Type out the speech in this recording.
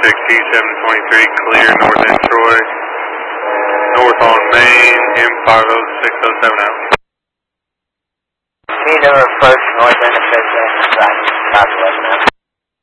T723, clear north end Troy. North on Main, M50607 out. T number approach north end of 15, southwest now.